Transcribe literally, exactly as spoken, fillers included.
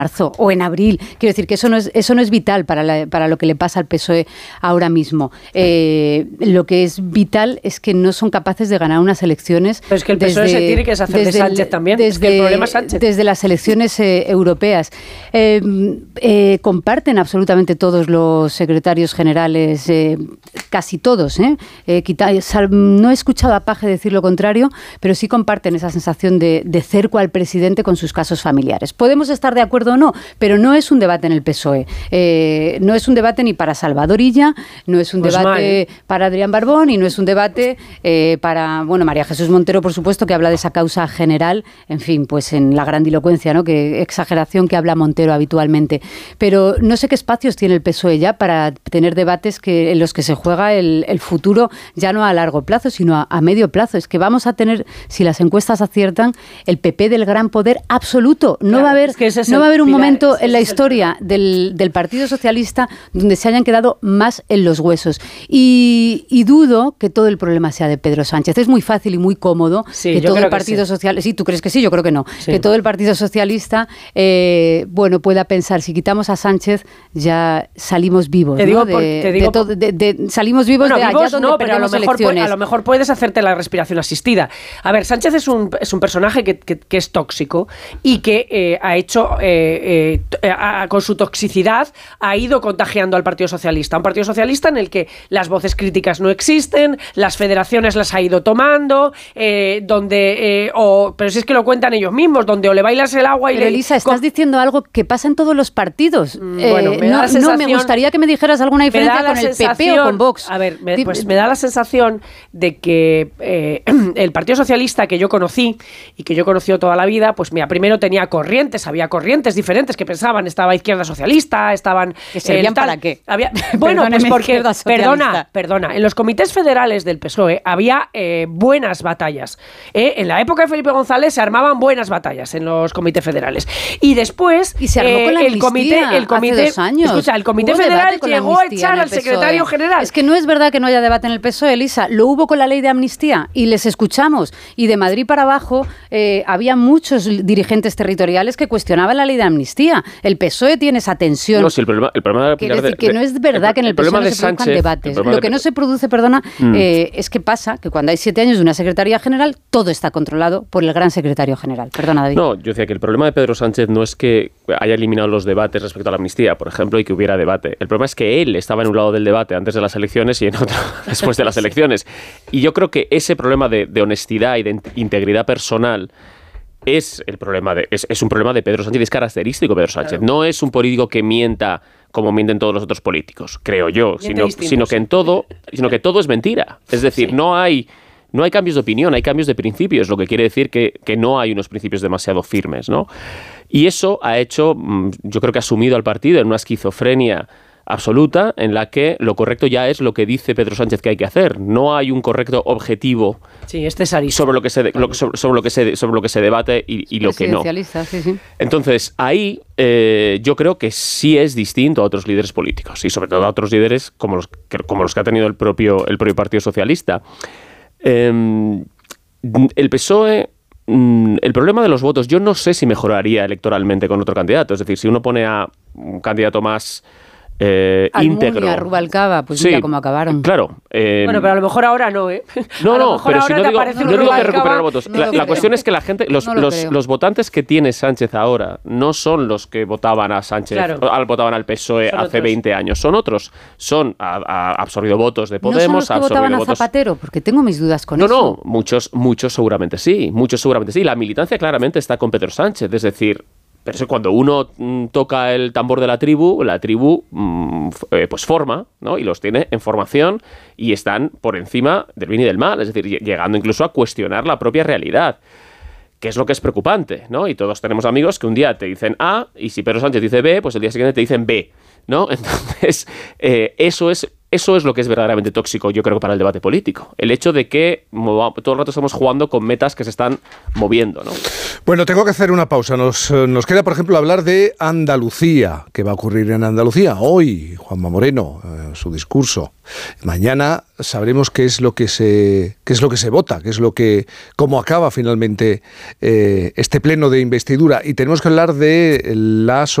marzo o en abril. Quiero decir que eso no es, eso no es vital para, la, para lo que le pasa al P S O E ahora mismo. Eh, lo que es vital es que no son capaces de ganar unas elecciones. Pero es que el P S O E desde, se tiene que deshacer de Sánchez el, también. Desde, es que el problema es Sánchez. Desde las elecciones eh, europeas. Eh, eh, comparten absolutamente todos los secretarios generales, eh, casi todos. Eh, eh, quita, no he escuchado a Paje decir lo contrario, pero sí comparten esa sensación de, de cerco al presidente con sus casos familiares. Podemos estar de acuerdo o no, pero no es un debate en el P S O E. Eh, no es un debate ni para Salvador Illa, no es un pues debate mal. para Adrián Barbón y no es un debate eh, para, bueno, María Jesús Montero, por supuesto, que habla de esa causa general, en fin, pues en la grandilocuencia, ¿no? Que exageración que habla Montero habitualmente. Pero no sé qué espacios tiene el P S O E ya para tener debates que, en los que se juega el, el futuro, ya no a largo plazo, sino a, a medio plazo. Es que vamos a tener, si las encuestas aciertan, el P P del gran poder absoluto. No claro, va a haber, es que no va a haber un momento en la historia del, del Partido Socialista donde se hayan quedado más en los huesos. Y, y dudo que todo el problema sea de Pedro Sánchez. Es muy fácil y muy cómodo sí, que todo el Partido sí. Socialista... Sí, ¿tú crees que sí? Yo creo que no. Sí. Que todo el Partido Socialista eh, bueno, pueda pensar, si quitamos a Sánchez ya salimos vivos. Te digo, ¿no? de, por, te digo de todo, de, de, salimos vivos bueno, de allá vivos donde no, pero a lo, mejor, elecciones. a lo mejor puedes hacerte la respiración asistida. A ver, Sánchez es un, es un personaje que, que, que es tóxico y que eh, ha hecho, eh, eh, a, con su toxicidad, ha ido contagiando al Partido Socialista. Un Partido Socialista en el que las voces críticas no existen, las federaciones las ha ido tomando, eh, donde, eh, o, pero si es que lo cuentan ellos mismos, donde o le bailas el agua y pero le... Elisa, estás con... diciendo algo que pasa en todos los partidos. Bueno, eh, me da no, la sensación, no, me gustaría que me dijeras alguna diferencia con el P P o con Vox. A ver, me, pues me da la sensación de que eh, el Partido Socialista que yo conocí y que yo he conocido toda la vida, pues mira, primero tenía corrientes, había corrientes diferentes que pensaban, estaba izquierda socialista, estaban... ¿Que servían eh, tal, para qué? Había, bueno, pues porque, perdona, perdona, en los comités federales del P S O E había eh, buenas batallas. Eh, en la época de Felipe González se armaban buenas batallas en los comités federales. Y después y se armó eh, con la el comité, el comité, hace dos años. Escucha, el comité hubo federal llegó a echar al secretario general. Es que no es verdad que no haya debate en el P S O E, Elisa. Lo hubo con la ley de amnistía y les escuchamos. Y de Madrid para abajo eh, había muchos dirigentes territoriales que cuestionaban la ley de amnistía. El P S O E tiene esa tensión. No, si el problema, el problema de Quiere decir que de, no es verdad el, que en el, el P S O E no se Sánchez, produzcan debates. Lo de, que no se produce, perdona, mm. eh, es que pasa que cuando hay siete años de una secretaría general, todo está controlado por el gran secretario general. Perdona, David. No, yo decía que el problema de Pedro Sánchez no es que haya eliminado los debates respecto a la amnistía, por ejemplo, y que hubiera debate. El problema es que él estaba en un lado del debate antes de las elecciones y en otro después de las elecciones. Y yo creo que ese problema de, de honestidad y de integridad personal es el problema de es, es un problema de Pedro Sánchez, es característico de Pedro Sánchez. Claro. No es un político que mienta como mienten todos los otros políticos, creo yo, sino, sino que en todo, sino que todo es mentira. Es decir, sí. no hay no hay cambios de opinión, hay cambios de principios, lo que quiere decir que, que no hay unos principios demasiado firmes, ¿no? Y eso ha hecho, yo creo que ha sumido al partido en una esquizofrenia absoluta en la que lo correcto ya es lo que dice Pedro Sánchez que hay que hacer. No hay un correcto objetivo sí, este es sobre lo que se de, lo, sobre, sobre lo que se sobre lo que se debate y, y lo que no. Sí, sí. Entonces ahí eh, yo creo que sí es distinto a otros líderes políticos y sobre todo a otros líderes como los que, como los que ha tenido el propio el propio Partido Socialista. Eh, el P S O E, el problema de los votos, yo no sé si mejoraría electoralmente con otro candidato. Es decir, si uno pone a un candidato más eh, íntegro. Almunia, Rubalcaba, pues sí, mira cómo acabaron. Claro. Eh, bueno, pero a lo mejor ahora no, ¿eh? No, no, pero si no digo, no no digo que recuperar votos. no la, la cuestión es que la gente, los, no los, los votantes que tiene Sánchez ahora no son los que votaban a Sánchez, claro. al, votaban al P S O E son hace otros. veinte años, son otros. Son, ha, ha absorbido votos de Podemos, ¿No son los que votaban a votos... Zapatero? Porque tengo mis dudas con no, eso. No, no, muchos, muchos seguramente sí, muchos seguramente sí. La militancia claramente está con Pedro Sánchez, es decir... Pero eso cuando uno mm, toca el tambor de la tribu, la tribu mm, eh, pues forma, ¿no? Y los tiene en formación y están por encima del bien y del mal, es decir, llegando incluso a cuestionar la propia realidad, que es lo que es preocupante, ¿no? Y todos tenemos amigos que un día te dicen A y si Pedro Sánchez dice B, pues el día siguiente te dicen B, ¿no? Entonces, eh, eso es Eso es lo que es verdaderamente tóxico, yo creo, para el debate político. El hecho de que todo el rato estamos jugando con metas que se están moviendo, ¿no? Bueno, tengo que hacer una pausa. Nos, nos queda, por ejemplo, hablar de Andalucía. ¿Qué va a ocurrir en Andalucía? Hoy, Juanma Moreno, eh, su discurso. Mañana sabremos qué es lo que se, qué es lo que se vota, qué es lo que, cómo acaba finalmente eh, este pleno de investidura. Y tenemos que hablar de la